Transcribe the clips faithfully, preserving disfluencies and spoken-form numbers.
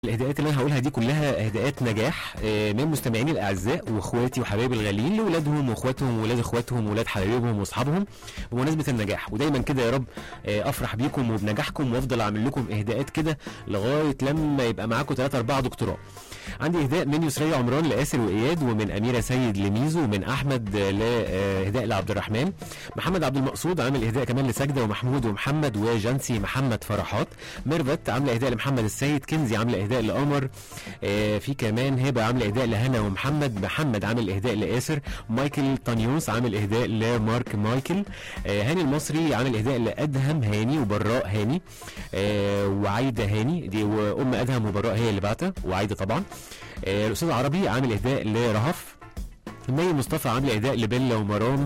الهدايات اللي انا هقولها دي كلها هدايات نجاح من مستمعيني الاعزاء واخواتي وحبايبي الغاليين لاولادهم واخواتهم واولاد اخواتهم واولاد حبايبهم واصحابهم بمناسبه النجاح. ودايما كده يا رب افرح بيكم وبنجاحكم وافضل اعمل لكم اهداءات كده لغايه لما يبقى معاكم ثلاثة أربعة دكتوراه. عندي اهداء من يسرية عمران لآسر واياد، ومن اميره سيد لميزو، ومن احمد لاهداء لعبد الرحمن. محمد عبد المقصود عامل اهداء كمان لسجده ومحمود ومحمد وجانسي محمد فرحات. ميرفت عامله اهداء لمحمد السيد. كنزي عامله اهداء لقمر. آه في كمان هبه عامله اهداء لهنا ومحمد. محمد عامل اهداء لآسر. مايكل طانيوس عامل اهداء لمارك مايكل. آه هاني المصري عامل اهداء لادهم هاني وبراء هاني. آه وعايده هاني دي وام ادهم وبراء هي اللي بعتها، وعايده طبعا. آه الاستاذ عربي عامل اهداء لرهف. مي مصطفى عامل اهداء لبيلا ومرام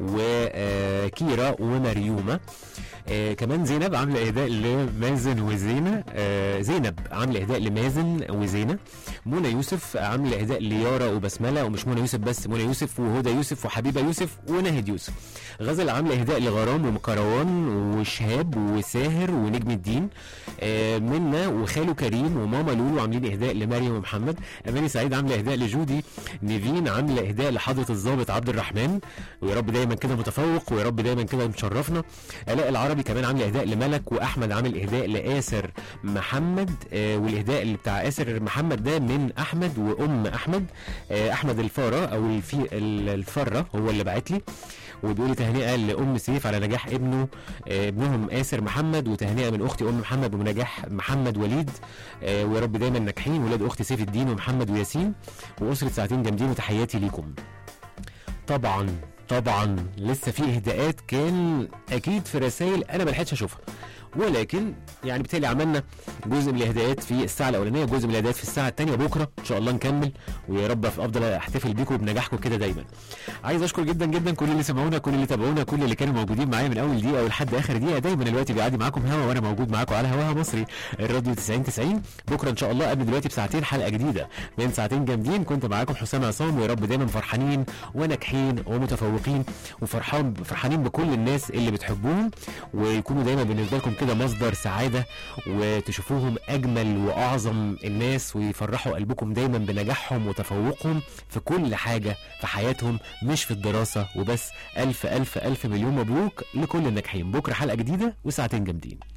وكيرا ومريومه. آه كمان زينب عامله اهداء لمازن وزينه. آه زينب عامله اهداء لمازن وزينه. منى يوسف عامله اهداء ليارا وبسمله، ومش منى يوسف بس، منى يوسف وهدى يوسف وحبيبه يوسف وناهد يوسف. غزل عامله اهداء لغرام ومكروان وشهاب وساهر ونجم الدين. آه منا وخاله كريم وماما لولو عاملين اهداء لمريم ومحمد. اماني سعيد عامله اهداء لجودي. نيفين عامله اهداء لحضره الضابط عبد الرحمن، ويا رب دايما كده متفوق ويا رب دايما كده مشرفنا. الاء العربي كمان عامله اهداء لملك، واحمد عامل اهداء لآسر محمد. آه والاهداء اللي بتاع آسر محمد ده من احمد وام احمد. آه احمد الفاره او الفي الفره هو اللي باعت لي، وبيقول لي تهنئه لام سيف على نجاح ابنه آه ابنهم آسر محمد، وتهنئه من اختي ام محمد بنجاح محمد وليد. آه ويا رب دايما ناجحين ولاد اختي سيف الدين ومحمد وياسين واسره ساعتين جامدين، وتحياتي ليكم. طبعا طبعا لسه في اهداءات كان اكيد في رسائل انا ما لحقتش اشوفها، ولكن يعني بالتالي عملنا جزء من الاهداءات في الساعه الاولانيه، جزء من الاهداءات في الساعه الثانيه. بكره ان شاء الله نكمل، ويا رب افضل احتفل بيكم وبنجاحكم كده دايما. عايز اشكر جدا جدا كل اللي سمعونا، كل اللي تابعونا، كل اللي كانوا موجودين معايا من اول دقيقه ولحد اخر دقيقه. دايما الوقت بيعدي معاكم هوا وانا موجود معاكم على هواها مصري الراديو تسعين تسعين. بكره ان شاء الله قبل دلوقتي بساعتين حلقه جديده من ساعتين جامدين. كنت معاكم حسام عصام، ويا رب دايما فرحانين وناجحين ومتفوقين وفرحان فرحانين بكل الناس اللي بتحبوهم، ويكونوا دايما بالنسبه لكم كده مصدر سعاده، وتشوفوهم اجمل واعظم الناس، ويفرحوا قلبكم دايما بنجاحهم وتفوقهم في كل حاجه في حياتهم مش في الدراسه وبس. الف الف الف مليون مبروك لكل الناجحين. بكره حلقه جديده وساعتين جامدين.